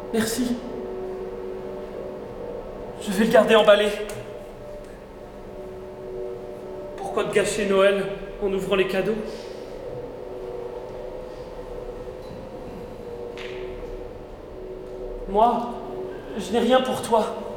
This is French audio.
Merci. Je vais le garder emballé. Pourquoi te gâcher Noël en ouvrant les cadeaux? Moi, je n'ai rien pour toi.